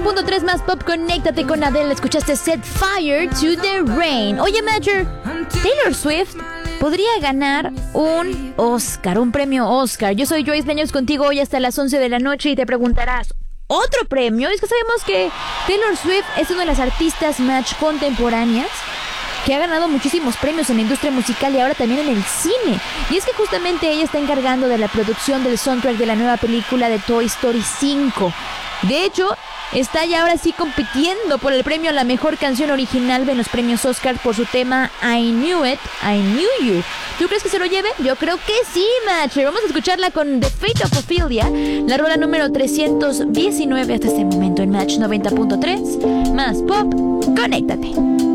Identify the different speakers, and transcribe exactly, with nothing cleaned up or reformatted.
Speaker 1: punto tres más pop, conéctate con Adele. Escuchaste Set Fire to the Rain. Oye, Matcher, Taylor Swift podría ganar un Oscar, un premio Oscar. Yo soy Joyce Leños contigo hoy hasta las once de la noche y te preguntarás, ¿otro premio? Es que sabemos que Taylor Swift es una de las artistas match contemporáneas que ha ganado muchísimos premios en la industria musical y ahora también en el cine. Y es que justamente ella está encargando de la producción del soundtrack de la nueva película de Toy Story cinco. De hecho, está ya ahora sí compitiendo por el premio a la mejor canción original en los premios Oscar por su tema I Knew It, I Knew You. ¿Tú crees que se lo lleve? Yo creo que sí, Matcher. Vamos a escucharla con The Fate of Ophelia, la rola número trescientos diecinueve hasta este momento en Match noventa punto tres. Más pop, conéctate.